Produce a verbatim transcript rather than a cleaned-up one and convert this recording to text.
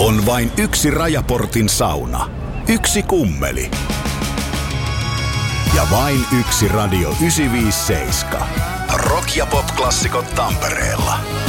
On vain yksi Rajaportin sauna, yksi kummeli ja vain yksi Radio yhdeksänsataaviisikymmentäseitsemän. Rock- ja pop-klassikot Tampereella.